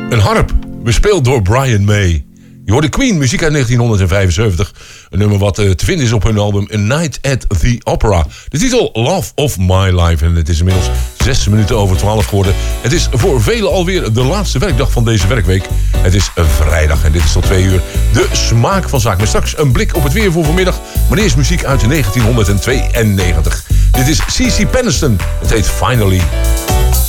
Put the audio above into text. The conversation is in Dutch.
Een harp, bespeeld door Brian May. Je hoorde Queen, muziek uit 1975. Een nummer wat te vinden is op hun album A Night at the Opera. De titel Love of My Life. En het is inmiddels 6 minuten over 12 geworden. Het is voor velen alweer de laatste werkdag van deze werkweek. Het is vrijdag en dit is tot 2 uur de smaak van zaken. Met straks een blik op het weer voor vanmiddag. Maar eerst muziek uit 1992. Dit is CeCe Peniston. Het heet Finally.